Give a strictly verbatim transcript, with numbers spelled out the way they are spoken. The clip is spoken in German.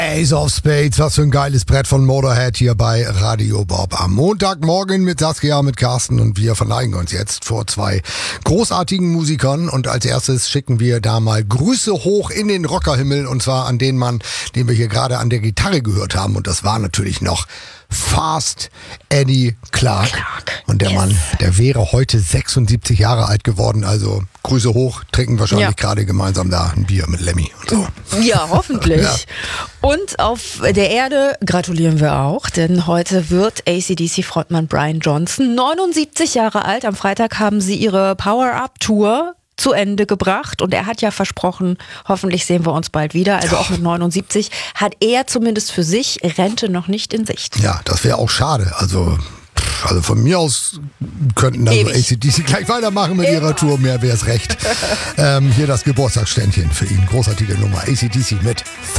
Ace of Spades, was für ein geiles Brett von Motorhead hier bei Radio Bob am Montagmorgen mit Saskia, mit Carsten, und wir verneigen uns jetzt vor zwei großartigen Musikern, und als erstes schicken wir da mal Grüße hoch in den Rockerhimmel, und zwar an den Mann, den wir hier gerade an der Gitarre gehört haben, und das war natürlich noch Fast Eddie Clarke. Clarke. Und der Yes. Mann, der wäre heute sechsundsiebzig Jahre alt geworden, also Grüße hoch, trinken wahrscheinlich Ja. gerade gemeinsam da ein Bier mit Lemmy und so. Ja, hoffentlich. Ja. Und auf der Erde gratulieren wir auch, denn heute wird A C D C-Frontmann Brian Johnson neunundsiebzig Jahre alt. Am Freitag haben sie ihre Power-Up-Tour zu Ende gebracht, und er hat ja versprochen, hoffentlich sehen wir uns bald wieder. Also auch mit neunundsiebzig hat er zumindest für sich Rente noch nicht in Sicht. Ja, das wäre auch schade. Also, pff, also von mir aus könnten dann Ewig. A C D C gleich weitermachen mit ihrer Tour, mehr wäre es recht. ähm, hier das Geburtstagsständchen für ihn. Großartige Nummer. A C D C mit